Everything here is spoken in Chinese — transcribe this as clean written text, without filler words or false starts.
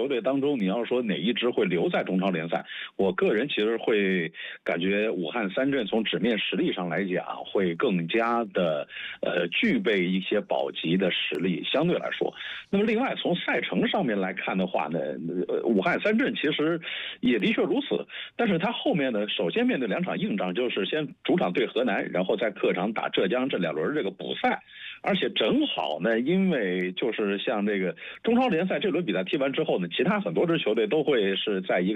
队当中，你要说哪一支会留在中超联赛，我个人其实会感觉武汉三镇从纸面实力上来讲，会更加的具备一些保级的实力，相对来说。那么另外从赛程上面来看的话呢，武汉三镇其实也的确如此，但是他后面呢，首先面对2场硬仗，就是先主场对河南，然后在客场打浙江，这2轮这个补赛，而且正好呢，因为就是像这个中超联赛这轮比赛踢完之后呢，其他很多支球队都会是在一个